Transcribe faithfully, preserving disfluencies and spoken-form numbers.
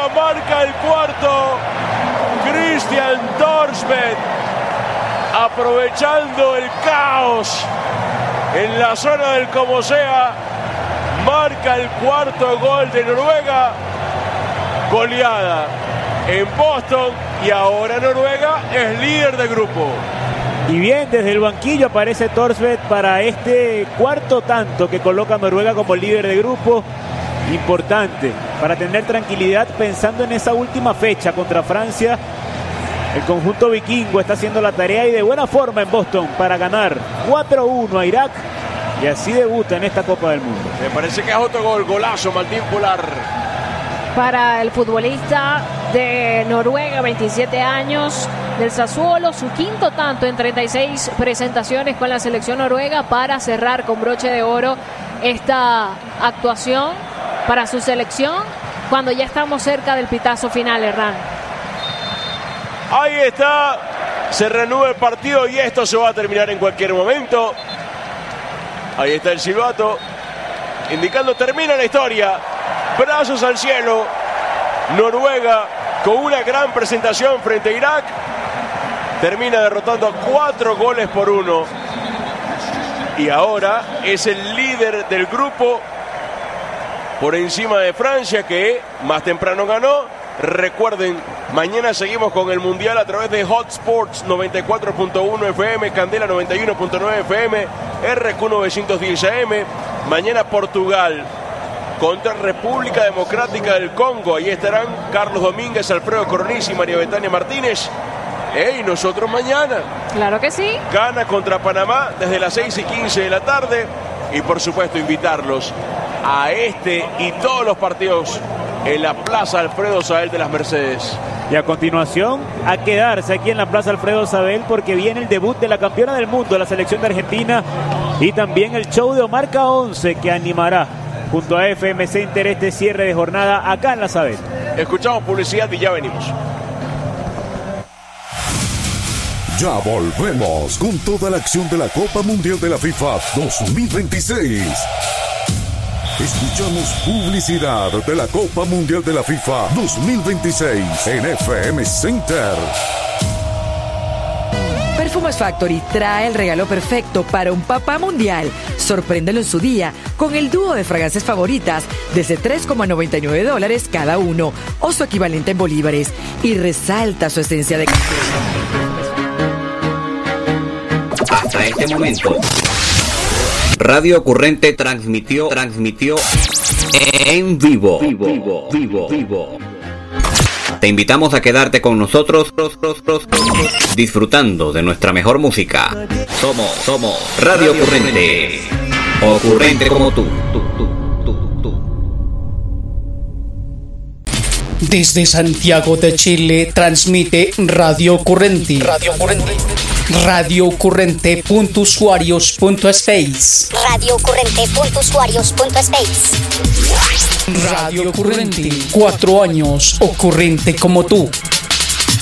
Noruega marca el cuarto. Christian Thorstvedt, aprovechando el caos en la zona del como sea, marca el cuarto gol de Noruega. Goleada en Boston y ahora Noruega es líder de grupo. Y bien, desde el banquillo aparece Thorstvedt para este cuarto tanto que coloca a Noruega como líder de grupo. Importante para tener tranquilidad pensando en esa última fecha contra Francia. El conjunto vikingo está haciendo la tarea y de buena forma en Boston para ganar cuatro uno a Irak y así debuta en esta Copa del Mundo. Me parece que es otro gol, golazo, Martín Polar. Para el futbolista de Noruega, veintisiete años, del Sassuolo, su quinto tanto en treinta y seis presentaciones con la selección noruega para cerrar con broche de oro esta actuación para su selección cuando ya estamos cerca del pitazo final, Hernán. Ahí está, se reanuda el partido y esto se va a terminar en cualquier momento. Ahí está el silbato indicando termina la historia. Brazos al cielo. Noruega con una gran presentación frente a Irak termina derrotando a cuatro goles por uno y ahora es el líder del grupo por encima de Francia, que más temprano ganó. Recuerden, mañana seguimos con el Mundial a través de Hot Sports noventa y cuatro punto uno F M, Candela noventa y uno punto nueve F M, R Q novecientos diez A M. Mañana Portugal contra República Democrática del Congo. Ahí estarán Carlos Domínguez, Alfredo Coroniz y María Betania Martínez. Y nosotros mañana. Claro que sí. Gana contra Panamá desde las seis y quince de la tarde. Y por supuesto invitarlos a este y todos los partidos en la Plaza Alfredo Sabel de las Mercedes. Y a continuación, a quedarse aquí en la Plaza Alfredo Sabel porque viene el debut de la campeona del mundo, la selección de Argentina, y también el show de Omarca once que animará junto a F M Center este cierre de jornada acá en la Sabel. Escuchamos publicidad y ya venimos. Ya volvemos con toda la acción de la Copa Mundial de la FIFA dos mil veintiséis. Escuchamos publicidad de la Copa Mundial de la FIFA dos mil veintiséis en F M Center. Perfumes Factory trae el regalo perfecto para un papá mundial. Sorpréndelo en su día con el dúo de fragancias favoritas desde tres coma noventa y nueve dólares cada uno o su equivalente en bolívares y resalta su esencia de hasta este momento. Radio Ocurrente transmitió, transmitió en vivo, vivo, vivo, vivo, vivo. Te invitamos a quedarte con nosotros, disfrutando de nuestra mejor música. Somos, somos Radio Ocurrente, ocurrente como tú. tú, tú, tú, tú. Desde Santiago de Chile transmite Radio Ocurrente. Radio Ocurrente. Radio Ocurrente punto usuarios punto space. Radio Ocurrente punto usuarios punto space. Radio Ocurrente, cuatro años ocurrente como tú.